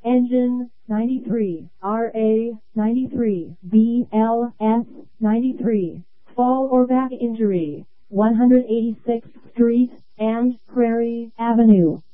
Engine 93, RA 93, BLS 93, fall or back injury, 186th Street and Prairie Avenue.